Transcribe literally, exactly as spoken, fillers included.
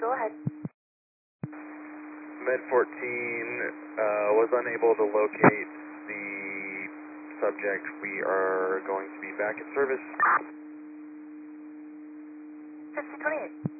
go ahead. Med fourteen uh, was unable to locate the subject. We are going to be back in service. fifty twenty-eight.